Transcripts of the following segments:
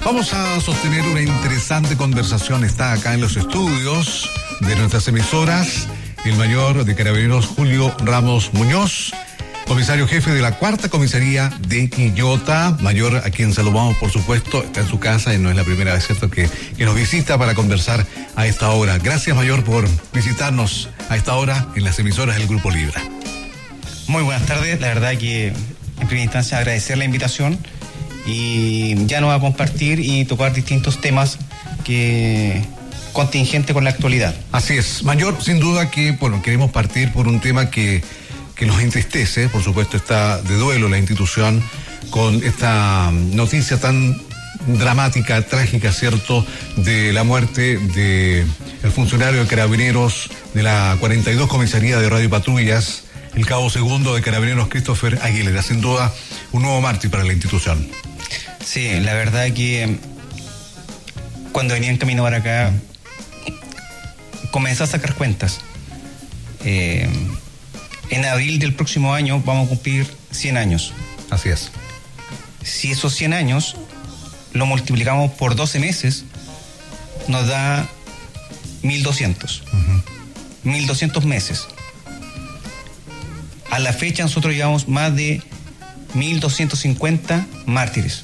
Vamos a sostener una interesante conversación. Está acá en los estudios de nuestras emisoras el mayor de Carabineros Julio Ramos Muñoz, comisario jefe de la Cuarta Comisaría de Quillota. Mayor, a quien saludamos, por supuesto, está en su casa y no es la primera vez, ¿cierto?, que nos visita para conversar a esta hora. Gracias, mayor, por visitarnos a esta hora en las emisoras del Grupo Libra. Muy buenas tardes. La verdad que en primera instancia agradecer la invitación y ya nos va a compartir y tocar distintos temas que contingente con la actualidad. Así es, mayor, sin duda que, bueno, queremos partir por un tema que nos entristece. Por supuesto, está de duelo la institución con esta noticia tan dramática, trágica, ¿cierto?, de la muerte de el funcionario de Carabineros de la 42 Comisaría de Radio y Patrullas, el cabo segundo de Carabineros Christopher Aguilera. Sin duda, un nuevo mártir para la institución. Sí, la verdad que cuando venía en camino para acá, comencé a sacar cuentas. En abril del próximo año vamos a cumplir 100 años. Así es. Si esos 100 años lo multiplicamos por 12 meses, nos da 1.200. 1.200 meses. A la fecha nosotros llevamos más de 1.250 mártires.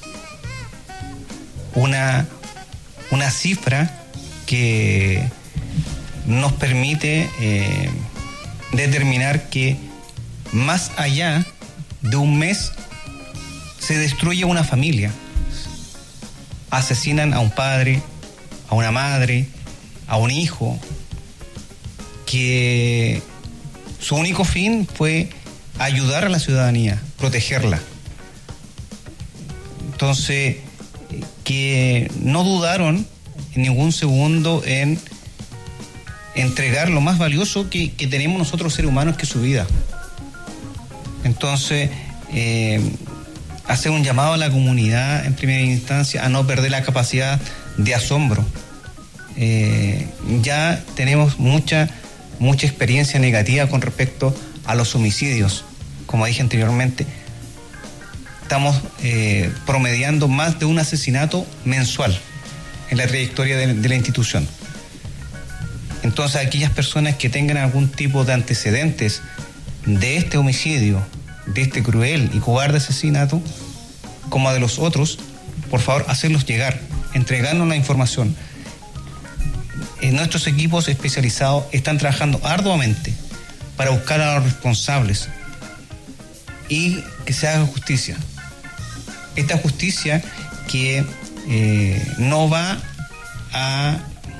Una cifra que nos permite determinar que más allá de un mes se destruye una familia. Asesinan a un padre, a una madre, a un hijo, que su único fin fue ayudar a la ciudadanía, protegerla. Entonces, que no dudaron en ningún segundo en entregar lo más valioso que tenemos nosotros seres humanos, que es su vida. Entonces, hacer un llamado a la comunidad en primera instancia a no perder la capacidad de asombro. Ya tenemos mucha experiencia negativa con respecto a los homicidios. Como dije anteriormente, estamos promediando más de un asesinato mensual en la trayectoria de la institución. Entonces, aquellas personas que tengan algún tipo de antecedentes de este homicidio, de este cruel y cobarde asesinato, como de los otros, por favor, hacerlos llegar, entregarnos la información. Nuestros equipos especializados están trabajando arduamente para buscar a los responsables y que se haga justicia. Esta justicia que no va a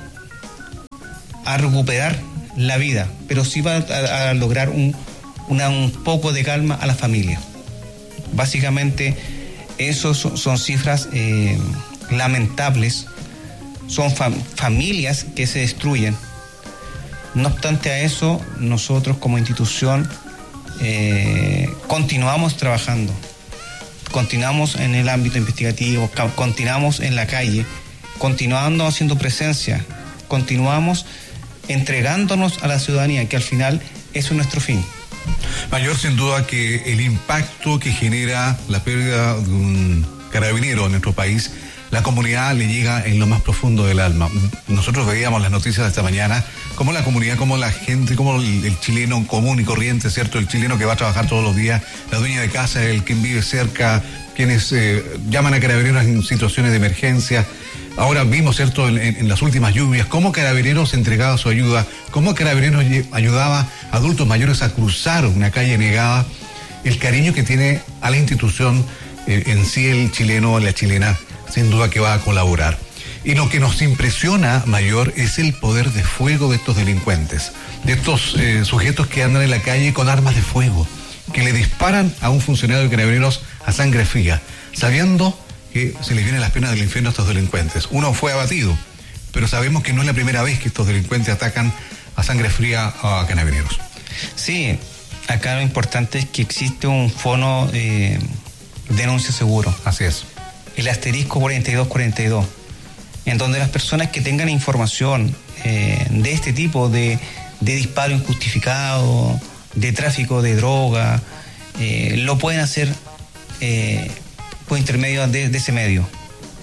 recuperar la vida, pero sí va a lograr un poco de calma a la familia. Básicamente, esos son cifras lamentables, son familias que se destruyen. No obstante a eso, nosotros como institución continuamos trabajando, continuamos en el ámbito investigativo, continuamos en la calle, continuando haciendo presencia, continuamos entregándonos a la ciudadanía, que al final eso es nuestro fin. Mayor, sin duda que el impacto que genera la pérdida de un carabinero en nuestro país, la comunidad le llega en lo más profundo del alma. Nosotros veíamos las noticias de esta mañana, cómo la comunidad, cómo la gente, cómo el chileno común y corriente, ¿cierto?, el chileno que va a trabajar todos los días, la dueña de casa, el quien vive cerca, quienes llaman a carabineros en situaciones de emergencia. Ahora vimos, ¿cierto?, en las últimas lluvias, cómo Carabineros entregaba su ayuda, cómo Carabineros ayudaba a adultos mayores a cruzar una calle negada. El cariño que tiene a la institución en sí el chileno o la chilena, sin duda que va a colaborar. Y lo que nos impresiona, Mayor, es el poder de fuego de estos delincuentes, de estos sujetos que andan en la calle con armas de fuego, que le disparan a un funcionario de Carabineros a sangre fría, sabiendo que se les vienen las penas del infierno a estos delincuentes. Uno fue abatido, pero sabemos que no es la primera vez que estos delincuentes atacan a sangre fría a Carabineros. Sí, acá lo importante es que existe un fono denuncia seguro. Así es. El asterisco 4242, en donde las personas que tengan información de este tipo de disparo injustificado, de tráfico de droga, lo pueden hacer por intermedio de ese medio.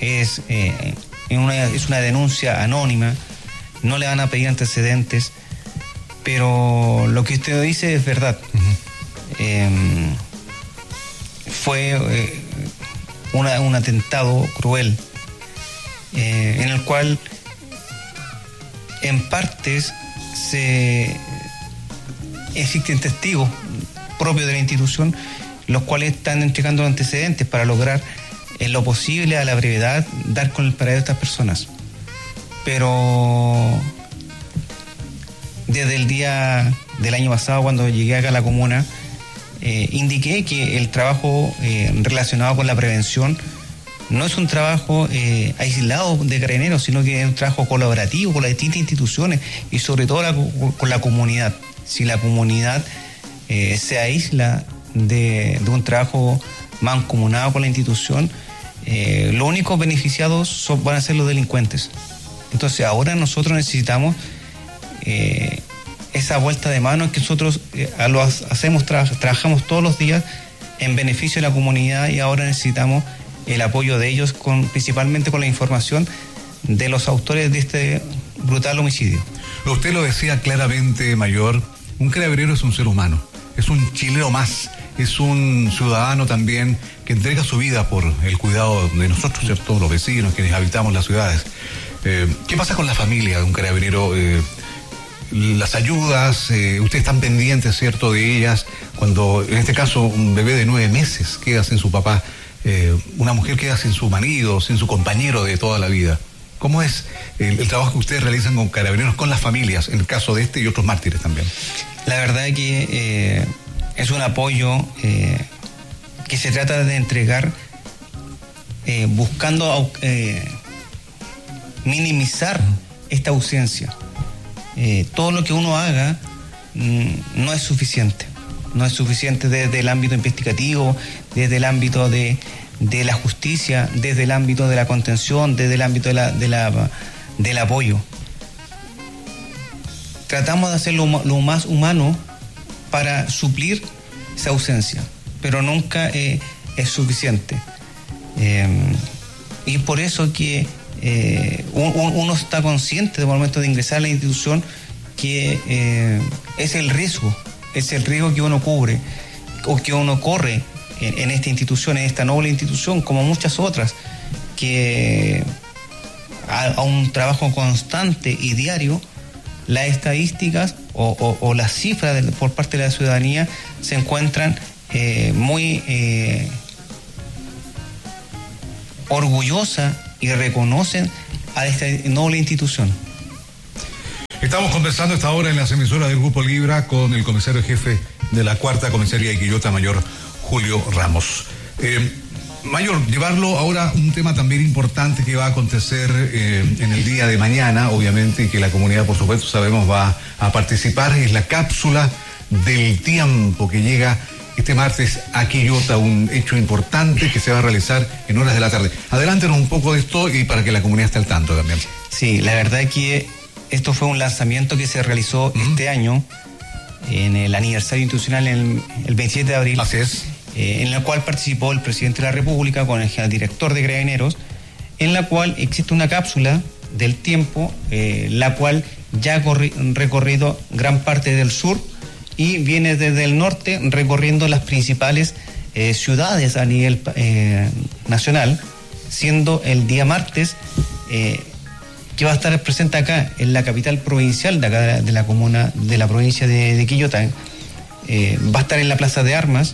es una denuncia anónima, no le van a pedir antecedentes, pero lo que usted dice es verdad. Fue un atentado cruel, en el cual en partes existen testigos propios de la institución, los cuales están entregando antecedentes para lograr en lo posible, a la brevedad, dar con el paradero de estas personas. Pero desde el día del año pasado, cuando llegué acá a la comuna, indiqué que el trabajo relacionado con la prevención no es un trabajo aislado de Carabineros, sino que es un trabajo colaborativo con las distintas instituciones y sobre todo con la comunidad. Si la comunidad se aísla de un trabajo mancomunado con la institución, los únicos beneficiados van a ser los delincuentes. Entonces ahora nosotros necesitamos esa vuelta de mano que nosotros trabajamos todos los días en beneficio de la comunidad, y ahora necesitamos el apoyo de ellos, principalmente con la información de los autores de este brutal homicidio. Usted lo decía claramente, Mayor, un carabinero es un ser humano, es un chileno más, es un ciudadano también que entrega su vida por el cuidado de nosotros, ¿cierto? Los vecinos, quienes habitamos las ciudades. ¿Qué pasa con la familia de un carabinero? Las ayudas, ustedes están pendientes, ¿cierto?, de ellas, cuando en este caso un bebé de 9 meses queda sin su papá, una mujer queda sin su marido, sin su compañero de toda la vida. ¿Cómo es el trabajo que ustedes realizan con carabineros, con las familias, en el caso de este y otros mártires también? La verdad es que es un apoyo que se trata de entregar buscando minimizar esta ausencia. Todo lo que uno haga no es suficiente. No es suficiente desde el ámbito investigativo, desde el ámbito de la justicia, desde el ámbito de la contención, desde el ámbito del apoyo. Tratamos de hacer lo más humano para suplir esa ausencia, pero nunca es suficiente. Y por eso que uno está consciente del momento de ingresar a la institución que es el riesgo que uno cubre o que uno corre en esta institución, en esta noble institución, como muchas otras, que a un trabajo constante y diario, las estadísticas o las cifras por parte de la ciudadanía se encuentran muy orgullosas y reconocen a esta noble institución. Estamos conversando a esta hora en las emisoras del Grupo Libra con el comisario jefe de la 4ª Comisaría de Quillota, Mayor Julio Ramos. Mayor, llevarlo ahora a un tema también importante que va a acontecer en el día de mañana, obviamente, y que la comunidad, por supuesto, sabemos va a participar, es la cápsula del tiempo que llega este martes a Quillota, un hecho importante que se va a realizar en horas de la tarde. Adelántenos un poco de esto y para que la comunidad esté al tanto también. Sí, la verdad es que esto fue un lanzamiento que se realizó este año en el aniversario institucional el 27 de abril. Así es. En la cual participó el presidente de la República con el director de Carabineros, en la cual existe una cápsula del tiempo, la cual ya ha recorrido gran parte del sur y viene desde el norte recorriendo las principales ciudades a nivel nacional, siendo el día martes que va a estar presente acá en la capital provincial de acá de la comuna, de la provincia de Quillota. Va a estar en la Plaza de Armas.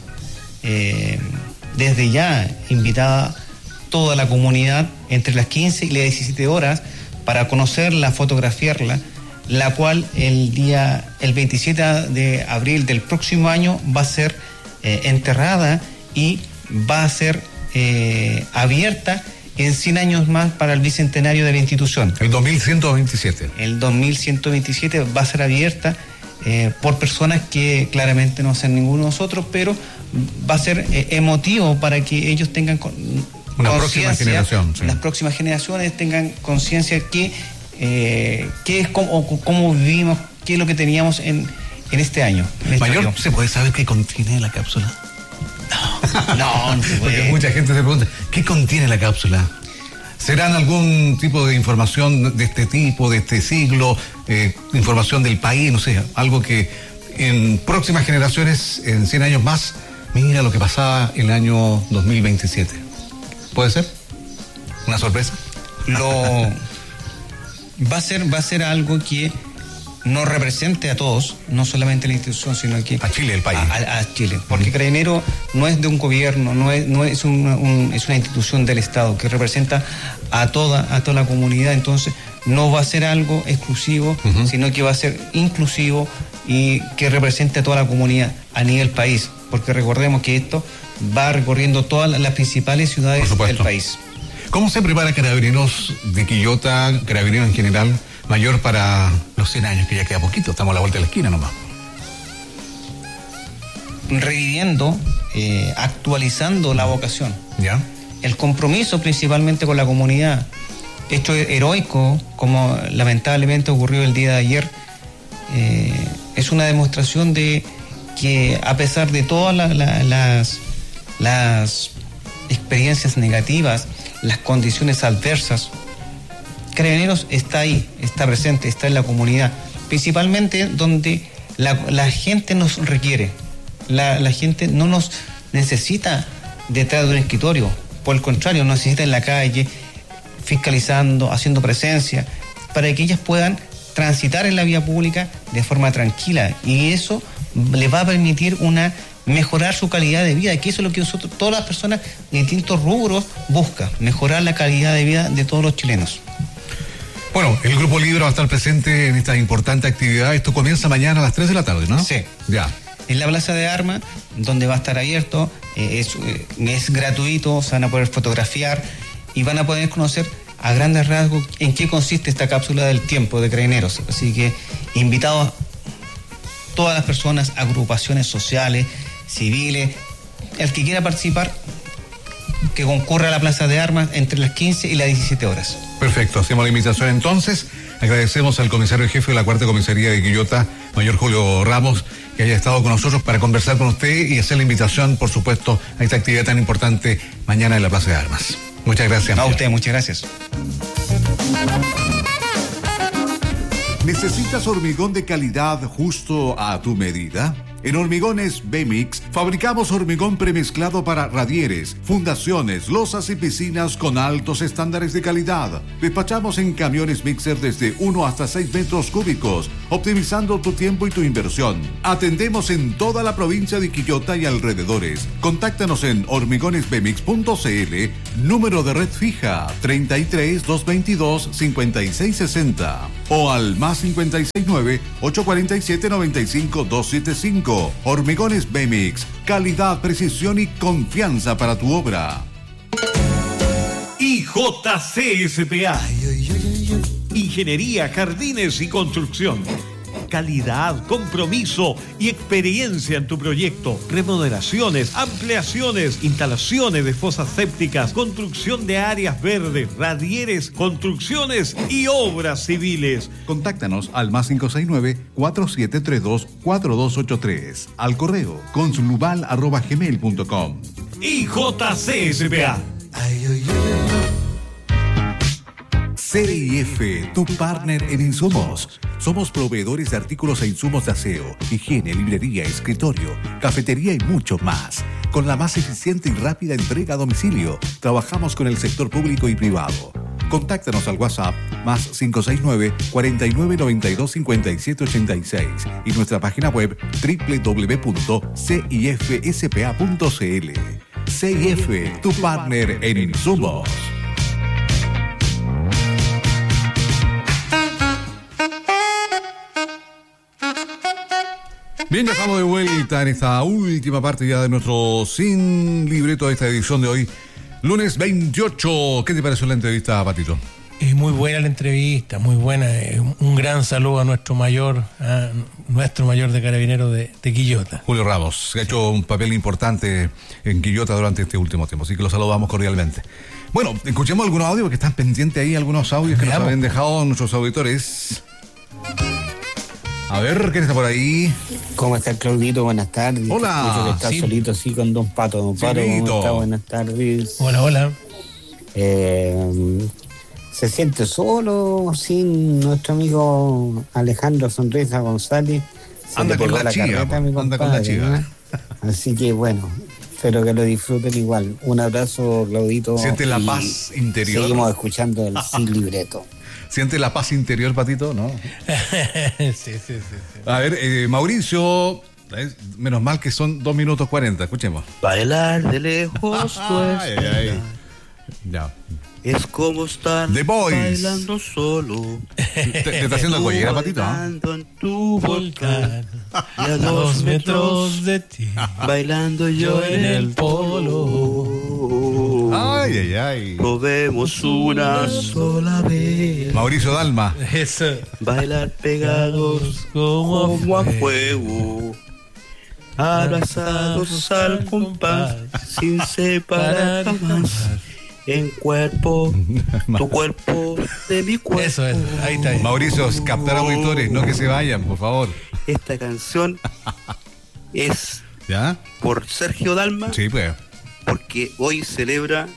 Desde ya invitada toda la comunidad entre las 15 y las 17 horas para conocerla, fotografiarla, la cual el 27 de abril del próximo año va a ser enterrada y va a ser abierta en 100 años más para el bicentenario de la institución. El 2127. El 2127 va a ser abierta por personas que claramente no son ninguno de nosotros, pero va a ser emotivo para que ellos tengan una próxima generación. Sí. Las próximas generaciones tengan conciencia qué es cómo vivimos, qué es lo que teníamos en este año. Mayor, ¿se puede saber qué contiene la cápsula? No se puede. Porque mucha gente se pregunta, ¿qué contiene la cápsula? ¿Serán algún tipo de información de este tipo, de este siglo, información del país, no sé, algo que en próximas generaciones, en 100 años más, mira lo que pasaba en el año 2027? ¿Puede ser? ¿Una sorpresa? Va a ser algo que nos represente a todos, no solamente la institución, sino que a Chile, el país. A Chile, porque Carabineros no es de un gobierno, no es una institución del Estado que representa a toda la comunidad. Entonces no va a ser algo exclusivo, sino que va a ser inclusivo y que represente a toda la comunidad a nivel país, porque recordemos que esto va recorriendo todas las principales ciudades del país. ¿Cómo se prepara Carabineros de Quillota, Carabineros en general, mayor para los 100 años, que ya queda poquito, estamos a la vuelta de la esquina nomás? Reviviendo, actualizando la vocación. ¿Ya? El compromiso principalmente con la comunidad. Hecho heroico, como lamentablemente ocurrió el día de ayer, es una demostración de que a pesar de todas las experiencias negativas, las condiciones adversas, Carabineros está ahí, está presente, está en la comunidad, principalmente donde la gente nos requiere. La gente no nos necesita detrás de un escritorio, por el contrario, nos necesita en la calle, fiscalizando, haciendo presencia, para que ellas puedan transitar en la vía pública de forma tranquila, y eso les va a permitir mejorar su calidad de vida, que eso es lo que nosotros, todas las personas de distintos rubros, buscan, mejorar la calidad de vida de todos los chilenos. Bueno, el Grupo Libra va a estar presente en esta importante actividad. Esto comienza mañana a las 3 de la tarde, ¿no? Sí. Ya. En la Plaza de Armas, donde va a estar abierto, es gratuito, se van a poder fotografiar y van a poder conocer a grandes rasgos en qué consiste esta cápsula del tiempo de Carabineros. Así que invitados todas las personas, agrupaciones sociales, civiles, el que quiera participar, que concurra a la Plaza de Armas entre las 15 y las 17 horas. Perfecto, hacemos la invitación entonces. Agradecemos al comisario jefe de la Cuarta Comisaría de Quillota, mayor Julio Ramos, que haya estado con nosotros para conversar con usted y hacer la invitación, por supuesto, a esta actividad tan importante mañana en la Plaza de Armas. Muchas gracias. A usted, muchas gracias. ¿Necesitas hormigón de calidad justo a tu medida? En Hormigones Bemix fabricamos hormigón premezclado para radieres, fundaciones, losas y piscinas con altos estándares de calidad. Despachamos en camiones mixer desde 1 hasta 6 metros cúbicos, optimizando tu tiempo y tu inversión. Atendemos en toda la provincia de Quillota y alrededores. Contáctanos en hormigonesbemix.cl, número de red fija 33 222 5660 o al más 569 847 95 275. Hormigones Bemix, calidad, precisión y confianza para tu obra. IJCSPA, Ingeniería, Jardines y Construcción. Calidad, compromiso y experiencia en tu proyecto. Remodelaciones, ampliaciones, instalaciones de fosas sépticas, construcción de áreas verdes, radieres, construcciones y obras civiles. Contáctanos al más 569-4732-4283, al correo consulubal@gmail.com. IJCSPA. CIF, tu partner en insumos. Somos proveedores de artículos e insumos de aseo, higiene, librería, escritorio, cafetería y mucho más. Con la más eficiente y rápida entrega a domicilio, trabajamos con el sector público y privado. Contáctanos al WhatsApp más 569-4992-5786 y nuestra página web www.cifspa.cl. CIF, tu partner en insumos. Bien, ya estamos de vuelta en esta última parte ya de nuestro Sin Libreto de esta edición de hoy, lunes 28. ¿Qué te pareció la entrevista, Patito? Muy buena la entrevista, muy buena. Un gran saludo a nuestro mayor de Carabineros de Quillota. Julio Ramos, que ha hecho un papel importante en Quillota durante este último tiempo, así que lo saludamos cordialmente. Bueno, escuchemos algunos audios, porque están pendientes ahí algunos audios que nos habían dejado nuestros auditores. A ver, ¿quién está por ahí? ¿Cómo está, Claudito? Buenas tardes. Hola. Escucho que está solito así con Don Pato. Don Pato, ¿cómo está? Buenas tardes. Hola. Se siente solo sin nuestro amigo Alejandro Sonrisa González. Se Anda le con pegó la chiva, carreta a mi anda con la compadre, chiva. ¿no? Así que bueno, espero que lo disfruten igual. Un abrazo, Claudito. Siente la y paz interior. Seguimos escuchando el Sin Libreto. ¿Siente la paz interior, Patito? ¿No? Sí. A ver, Mauricio, menos mal que son 2 minutos 40, escuchemos. Bailar de lejos Ay. Ya. es como estar The Boys. bailando solo. ¿Te está haciendo collera, Patito? Bailando en tu volcán. Y a 2 metros de ti, bailando yo en el polo. Ay. Probemos una sola vez. Mauricio Dalma. eso, Bailar pegados como a fuego. Abrazados al compás, sin separar jamás. En cuerpo, tu cuerpo de mi cuerpo. Eso es, ahí está. Mauricio, captar auditores, no que se vayan, por favor. Esta canción es ¿Ya? por Sergio Dalma, Sí, pues. porque hoy celebra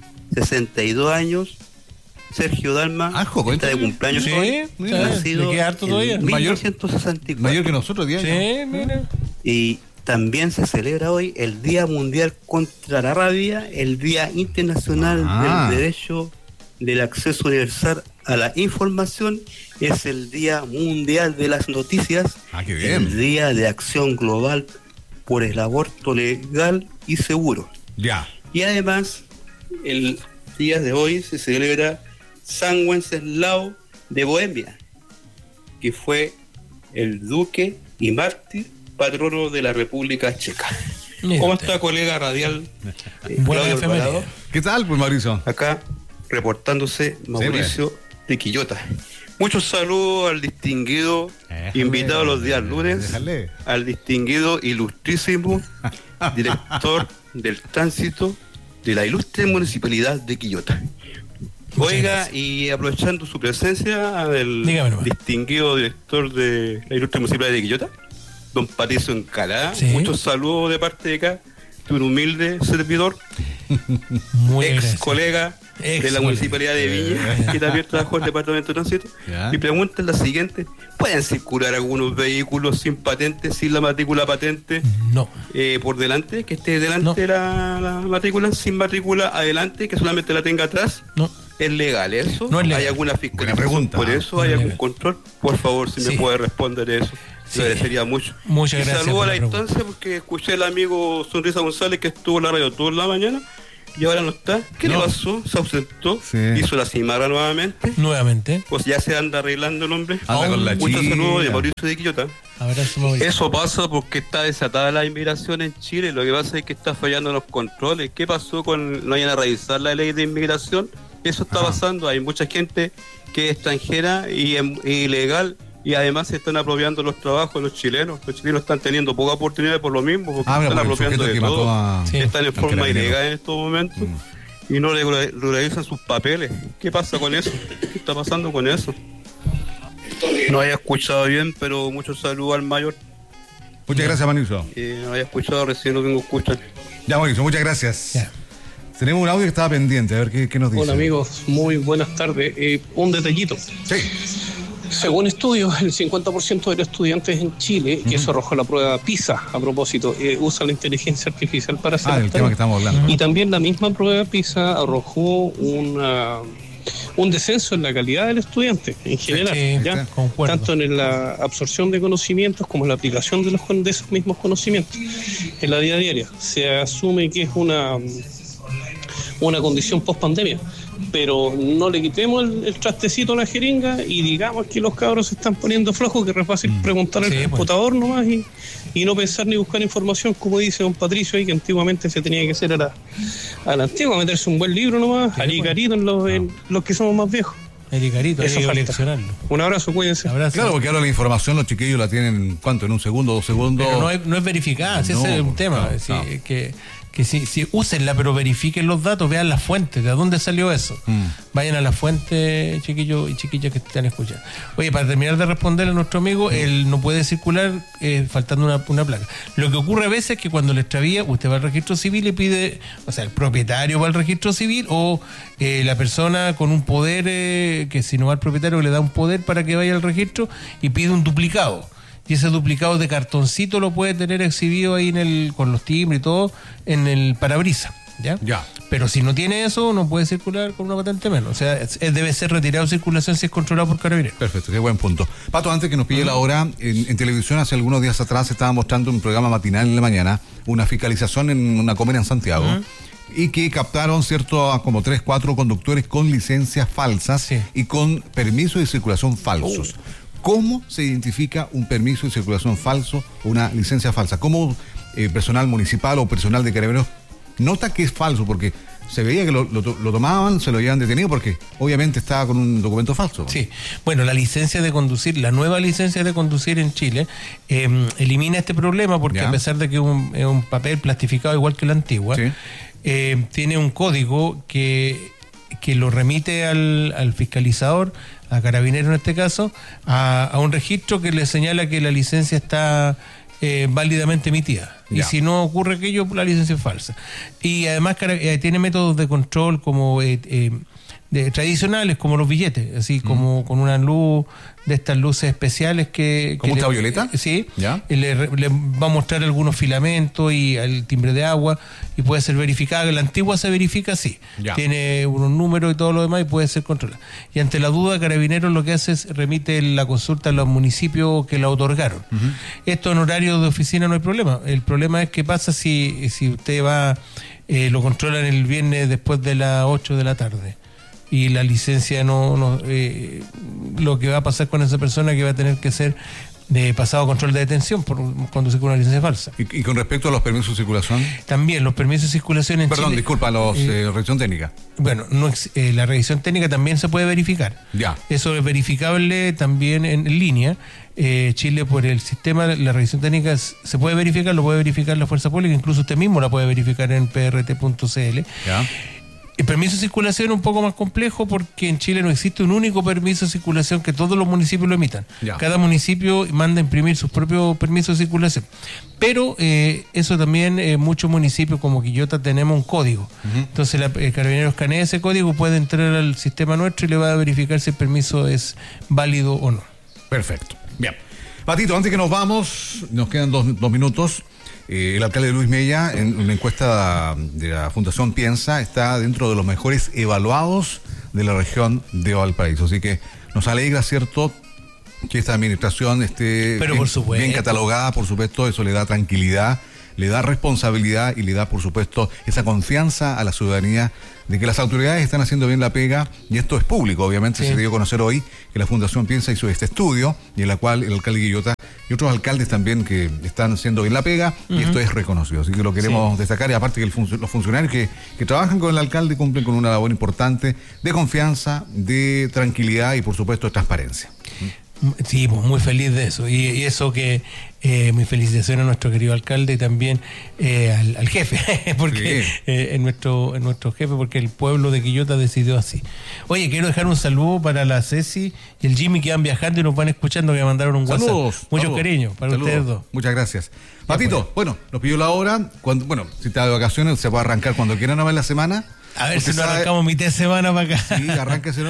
62 años. Sergio Dalma joven. está de cumpleaños Sí, hoy. mira, Nacido le queda harto todavía. en 1964. Mayor que nosotros, 10 años. Sí, mira. Y también se celebra hoy el Día Mundial contra la Rabia, el Día Internacional del Derecho del Acceso Universal a la Información, es el Día Mundial de las Noticias, Qué bien. el Día de Acción Global por el Aborto Legal y Seguro. Ya. Y además, el día de hoy se celebra San Wenceslao de Bohemia, que fue el duque y mártir patrono de la República Checa. Mira ¿Cómo usted. está, colega radial? Buena Claudio efeméride. Alvarado? ¿Qué tal, pues, Mauricio? Acá reportándose Mauricio de Quillota. Muchos saludos al distinguido invitado los días lunes, Déjale. al distinguido ilustrísimo director del tránsito de la ilustre municipalidad de Quillota. Oiga, y aprovechando su presencia, el Dígame nomás. distinguido director de la ilustre municipalidad de Quillota, don Patricio Encalá, Sí. muchos saludos de parte de acá, de un humilde servidor, Muy ex agradecido. colega de la colega. municipalidad de Viña, que también trabajó en el departamento de tránsito. Ya. Mi pregunta es la siguiente: ¿pueden circular algunos vehículos sin patente, sin la matrícula patente No. por delante, que esté delante No. de la matrícula, sin matrícula adelante, que solamente la tenga atrás? No. ¿Es legal eso? No es legal. ¿Hay alguna Buena fiscalización pregunta. por eso? No ¿Hay es algún legal. control? Por favor, si Sí. me puede responder eso. Sí. Le agradecería mucho. Muchas Y gracias saludo por a la la pregunta. instancia porque escuché al amigo Sonrisa González que estuvo en la radio toda la mañana y ahora no está. ¿Qué No. le pasó? ¿Se ausentó? Sí. ¿Hizo la cimarra nuevamente? Nuevamente. Pues ya se anda arreglando el hombre. Anda con la Muchos chica. saludos de Mauricio de Quillota. Abrazo, Mauricio. Eso pasa porque está desatada la inmigración en Chile. Lo que pasa es que está fallando los controles. ¿Qué pasó con no vayan a revisar la ley de inmigración? Eso está pasando. Hay mucha gente que es extranjera y ilegal y además se están apropiando los trabajos los chilenos. Los chilenos están teniendo poca oportunidad por lo mismo, porque Mira, están por el apropiando sujeto de que mató todo. a... Sí. Están en al forma carabinero. ilegal en estos momentos y no regularizan sus papeles. ¿Qué pasa con eso? ¿Qué está pasando con eso? No había escuchado bien, pero muchos saludos al mayor. Muchas gracias, Mauricio. No había escuchado, recién lo vengo a escuchar. Ya, Mauricio, muchas gracias. Ya. Tenemos un audio que estaba pendiente, a ver qué nos dice. Hola amigos, muy buenas tardes. Un detallito. Sí. Según estudios, el 50% de los estudiantes en Chile, y eso arrojó la prueba PISA a propósito, usa la inteligencia artificial para hacer El las tema que tareas. estamos hablando. Y también la misma prueba PISA arrojó un descenso en la calidad del estudiante en general, Sí, ¿ya? concuerdo. Tanto en la absorción de conocimientos como en la aplicación de esos mismos conocimientos en la vida diaria. Se asume que es una condición post pandemia, pero no le quitemos el trastecito a la jeringa y digamos que los cabros se están poniendo flojos, que es fácil preguntar al Sí, computador nomás y no pensar ni buscar información, como dice don Patricio ahí, que antiguamente se tenía que hacer a la antigua, meterse un buen libro nomás, Sí, al Icarito en los que somos más viejos. El Icarito, hay Eso que falta. coleccionarlo. Un abrazo, cuídense. Abrazo. Claro, porque ahora la información los chiquillos la tienen, ¿cuánto? ¿En un segundo, 2 segundos? Pero no es verificada, ese No, es un tema. no, sí, no. que que si úsenla, pero verifiquen los datos, vean las fuentes, de dónde salió eso. Vayan a la fuente, chiquillos y chiquillas que están escuchando. Oye, para terminar de responder a nuestro amigo, él no puede circular faltando una placa. Lo que ocurre a veces es que cuando le extravía, usted va al registro civil y pide, o sea, el propietario va al registro civil o la persona con un poder, que si no va al propietario le da un poder para que vaya al registro y pide un duplicado. Y ese duplicado de cartoncito lo puede tener exhibido ahí con los timbres y todo en el parabrisas, ¿ya? Pero si no tiene eso, no puede circular con una patente menos. O sea, debe ser retirado de circulación si es controlado por Carabineros. Perfecto, qué buen punto. Pato, antes que nos pille la hora, en televisión hace algunos días atrás se estaba mostrando un programa matinal en la mañana, una fiscalización en una comuna en Santiago. Y que captaron, ¿cierto?, a como 3-4 conductores con licencias falsas y con permisos de circulación falsos. ¿Cómo se identifica un permiso de circulación falso o una licencia falsa? ¿Cómo personal municipal o personal de Carabineros nota que es falso? Porque se veía que lo tomaban, se lo llevan detenido porque obviamente estaba con un documento falso. Sí, bueno, la licencia de conducir, la nueva licencia de conducir en Chile elimina este problema porque a pesar de que es un papel plastificado igual que la antigua, tiene un código que lo remite al fiscalizador, a Carabineros en este caso, a un registro que le señala que la licencia está válidamente emitida. Y si no ocurre aquello, la licencia es falsa. Y además tiene métodos de control como tradicionales, como los billetes, así como con una luz de estas luces especiales que... ¿Como ultravioleta? Sí. Le va a mostrar algunos filamentos y el timbre de agua y puede ser verificada. La antigua se verifica así. Tiene unos números y todo lo demás y puede ser controlada. Y ante la duda, Carabineros lo que hace es remite la consulta a los municipios que la otorgaron. Esto en horario de oficina no hay problema. El problema es que pasa si usted va, lo controlan el viernes después de las 8 de la tarde. Y la licencia lo que va a pasar con esa persona que va a tener que ser de pasado control de detención por conducir con una licencia falsa. ¿Y con respecto a los permisos de circulación? También los permisos de circulación en Chile... Disculpa, revisión técnica. Bueno, la revisión técnica también se puede verificar. Eso es verificable también en línea. Chile, por el sistema, la revisión técnica se puede verificar, lo puede verificar la fuerza pública, incluso usted mismo la puede verificar en prt.cl. El permiso de circulación es un poco más complejo porque en Chile no existe un único permiso de circulación que todos los municipios lo emitan. Cada municipio manda a imprimir sus propios permisos de circulación. Pero eso también, muchos municipios como Quillota tenemos un código. Entonces Carabineros escanea ese código, puede entrar al sistema nuestro y le va a verificar si el permiso es válido o no. Perfecto. Bien. Patito, antes que nos vamos, nos quedan dos minutos. El alcalde Luis Mella, en una encuesta de la Fundación Piensa, está dentro de los mejores evaluados de la región de Valparaíso. Así que nos alegra, ¿cierto?, que esta administración esté bien catalogada, por supuesto. Eso le da tranquilidad, le da responsabilidad y le da, por supuesto, esa confianza a la ciudadanía de que las autoridades están haciendo bien la pega, y esto es público, obviamente. Se dio a conocer hoy que la Fundación Piensa hizo este estudio, y en la cual el alcalde Quillota y otros alcaldes también que están haciendo bien la pega, y esto es reconocido. Así que lo queremos destacar, y aparte que los funcionarios que trabajan con el alcalde cumplen con una labor importante de confianza, de tranquilidad y, por supuesto, de transparencia. Sí, pues muy feliz de eso. Y eso que mi felicitación a nuestro querido alcalde y también al jefe, porque en nuestro jefe, porque el pueblo de Quillota decidió así. Oye, quiero dejar un saludo para la Ceci y el Jimmy, que van viajando y nos van escuchando, que me mandaron un WhatsApp. Muchos cariños para ustedes dos. Muchas gracias. Patito, bueno, nos pidió la hora. Si está de vacaciones, se puede arrancar cuando quiera, no en la semana. A ver si nos arrancamos mitad de semana para acá. Sí, arránquese.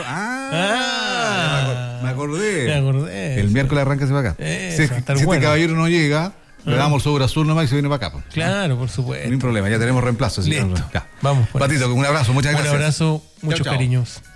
Me acordé. El miércoles arránquese para acá. Si este caballero no llega, le damos el sobre azul nomás y se viene para acá. Claro, por supuesto. No hay problema, ya tenemos reemplazo. Listo. Vamos. Patito, un abrazo, muchas gracias. Un abrazo, muchos cariños.